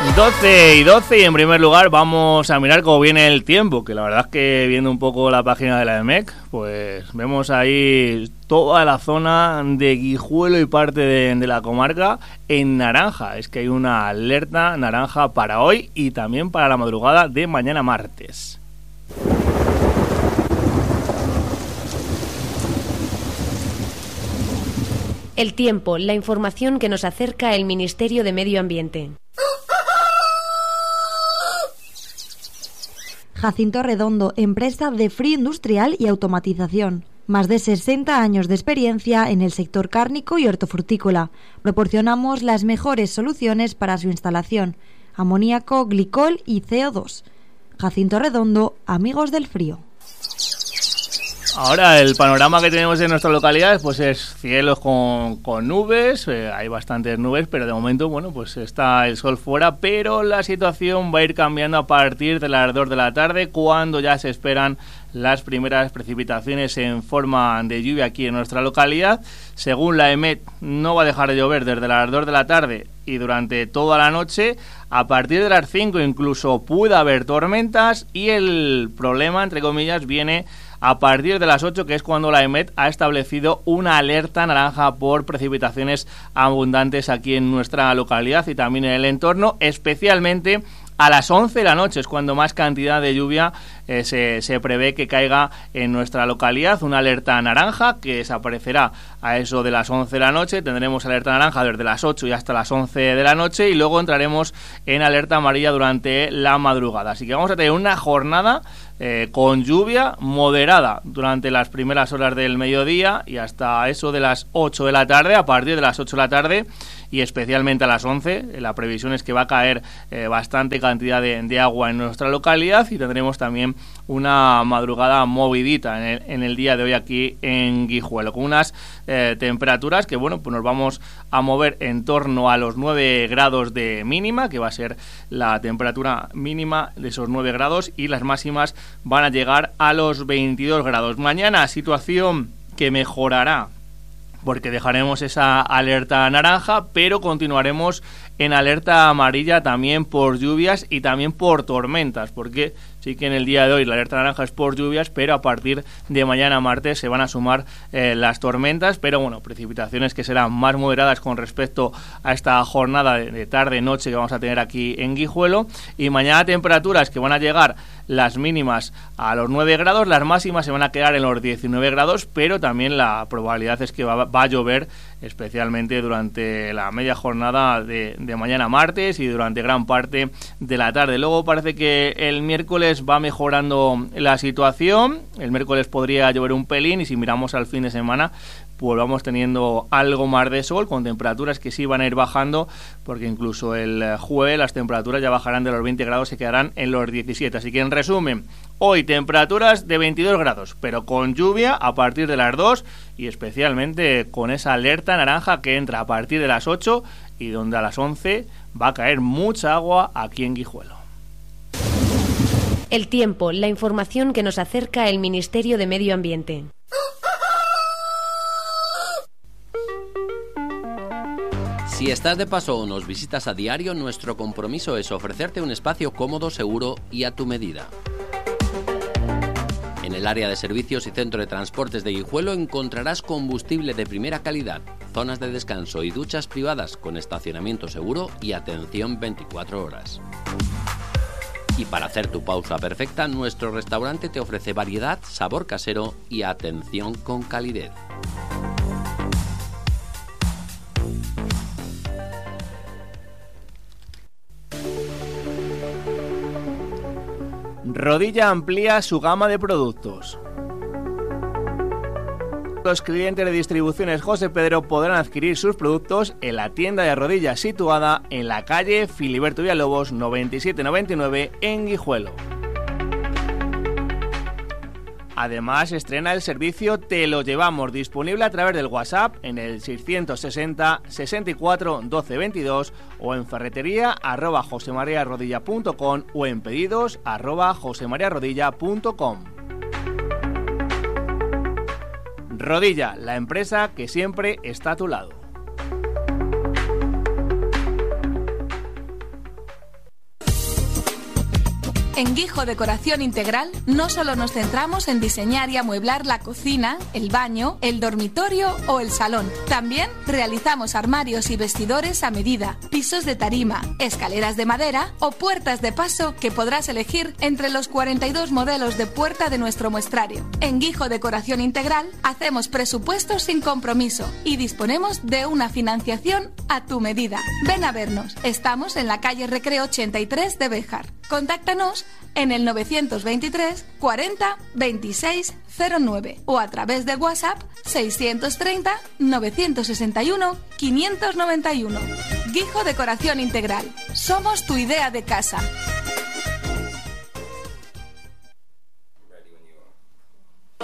12:12 y en primer lugar vamos a mirar cómo viene el tiempo, que la verdad es que viendo un poco la página de la EMET, pues vemos ahí toda la zona de Guijuelo y parte de la comarca en naranja. Es que hay una alerta naranja para hoy y también para la madrugada de mañana martes. El tiempo, la información que nos acerca el Ministerio de Medio Ambiente. Jacinto Redondo, empresa de frío industrial y automatización. Más de 60 años de experiencia en el sector cárnico y hortofrutícola. Proporcionamos las mejores soluciones para su instalación: amoníaco, glicol y CO2. Jacinto Redondo, amigos del frío. Ahora el panorama que tenemos en nuestra localidad pues es cielos con nubes, hay bastantes nubes, pero de momento bueno pues está el sol fuera, pero la situación va a ir cambiando a partir de las 2 de la tarde, cuando ya se esperan las primeras precipitaciones en forma de lluvia aquí en nuestra localidad. Según la EMET, no va a dejar de llover desde las 2 de la tarde y durante toda la noche. A partir de las 5 incluso puede haber tormentas, y el problema, entre comillas, viene a partir de las 8, que es cuando la EMET ha establecido una alerta naranja por precipitaciones abundantes aquí en nuestra localidad y también en el entorno, especialmente a las 11 de la noche, es cuando más cantidad de lluvia se prevé que caiga en nuestra localidad. Una alerta naranja que desaparecerá a eso de las 11 de la noche. Tendremos alerta naranja desde las 8 y hasta las 11 de la noche, y luego entraremos en alerta amarilla durante la madrugada. Así que vamos a tener una jornada con lluvia moderada durante las primeras horas del mediodía y hasta eso de las 8 de la tarde. A partir de las 8 de la tarde y especialmente a las 11, la previsión es que va a caer bastante cantidad de agua en nuestra localidad, y tendremos también una madrugada movidita en el día de hoy aquí en Guijuelo, con unas temperaturas que bueno, pues nos vamos a mover en torno a los 9 grados de mínima, que va a ser la temperatura mínima de esos 9 grados, y las máximas van a llegar a los 22 grados. Mañana situación que mejorará, porque dejaremos esa alerta naranja, pero continuaremos en alerta amarilla también por lluvias y también por tormentas, porque sí que en el día de hoy la alerta naranja es por lluvias, pero a partir de mañana martes se van a sumar las tormentas, pero bueno, precipitaciones que serán más moderadas con respecto a esta jornada de tarde-noche que vamos a tener aquí en Guijuelo. Y mañana temperaturas que van a llegar las mínimas a los 9 grados, las máximas se van a quedar en los 19 grados, pero también la probabilidad es que va a llover, especialmente durante la media jornada de mañana martes y durante gran parte de la tarde. Luego parece que el miércoles va mejorando la situación. El miércoles podría llover un pelín, y si miramos al fin de semana pues vamos teniendo algo más de sol, con temperaturas que sí van a ir bajando, porque incluso el jueves las temperaturas ya bajarán de los 20 grados, se quedarán en los 17. Así que en resumen, hoy temperaturas de 22 grados, pero con lluvia a partir de las 2, y especialmente con esa alerta naranja que entra a partir de las 8 y donde a las 11 va a caer mucha agua aquí en Guijuelo. El tiempo, la información que nos acerca el Ministerio de Medio Ambiente. Si estás de paso o nos visitas a diario, nuestro compromiso es ofrecerte un espacio cómodo, seguro y a tu medida. En el área de servicios y centro de transportes de Guijuelo encontrarás combustible de primera calidad, zonas de descanso y duchas privadas con estacionamiento seguro y atención 24 horas. Y para hacer tu pausa perfecta, nuestro restaurante te ofrece variedad, sabor casero y atención con calidez. Rodilla amplía su gama de productos. Los clientes de Distribuciones José Pedro podrán adquirir sus productos en la tienda de Rodilla, situada en la calle Filiberto Villalobos 9799 en Guijuelo. Además, estrena el servicio Te lo llevamos, disponible a través del WhatsApp en el 660 64 12 22 o en ferretería@josemariarodilla.com o en pedidos @josemariarodilla.com. Rodilla, la empresa que siempre está a tu lado. En Guijo Decoración Integral no solo nos centramos en diseñar y amueblar la cocina, el baño, el dormitorio o el salón. También realizamos armarios y vestidores a medida, pisos de tarima, escaleras de madera o puertas de paso que podrás elegir entre los 42 modelos de puerta de nuestro muestrario. En Guijo Decoración Integral hacemos presupuestos sin compromiso y disponemos de una financiación a tu medida. Ven a vernos. Estamos en la calle Recreo 83 de Béjar. Contáctanos en el 923 40 26 09 o a través de WhatsApp 630 961 591. Guijo Decoración Integral. Somos tu idea de casa.